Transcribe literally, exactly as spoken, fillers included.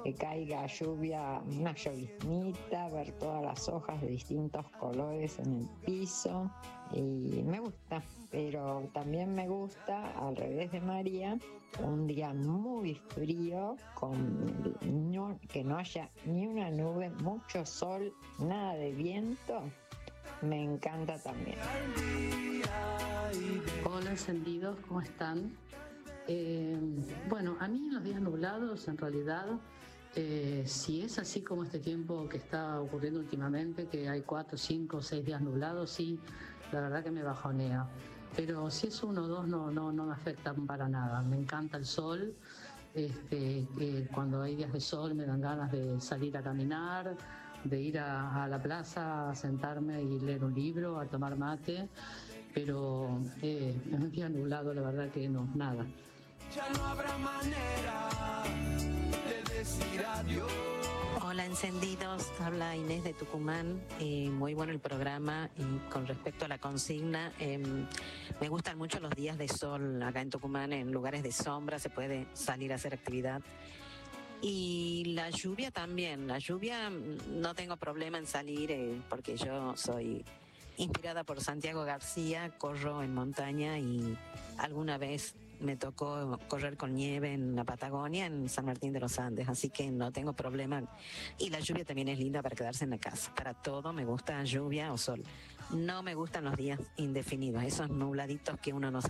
que caiga lluvia, una lloviznita, ver todas las hojas de distintos colores en el piso, y me gusta. Pero también me gusta, al revés de María, un día muy frío, con no- que no haya ni una nube, mucho sol, nada de viento. Me encanta también. Hola encendidos, ¿cómo están? Eh, bueno, a mí en los días nublados, en realidad, eh, si es así como este tiempo que está ocurriendo últimamente, que hay cuatro, cinco, seis días nublados, sí, la verdad que me bajonea. Pero si es uno o dos, no, no, no me afectan para nada. Me encanta el sol. Este, eh, cuando hay días de sol me dan ganas de salir a caminar, de ir a, a la plaza, a sentarme y leer un libro, a tomar mate. Pero eh, en un día nublado, la verdad que no, nada. Ya no habrá manera de decir adiós. Hola encendidos, habla Inés de Tucumán. Eh, muy bueno el programa. Y con respecto a la consigna, eh, me gustan mucho los días de sol acá en Tucumán, en lugares de sombra se puede salir a hacer actividad. Y la lluvia también, la lluvia no tengo problema en salir eh, porque yo soy inspirada por Santiago García, corro en montaña y alguna vez me tocó correr con nieve en la Patagonia, en San Martín de los Andes, así que no tengo problema. Y la lluvia también es linda para quedarse en la casa. Para todo me gusta lluvia o sol. No me gustan los días indefinidos, esos nubladitos que uno no sabe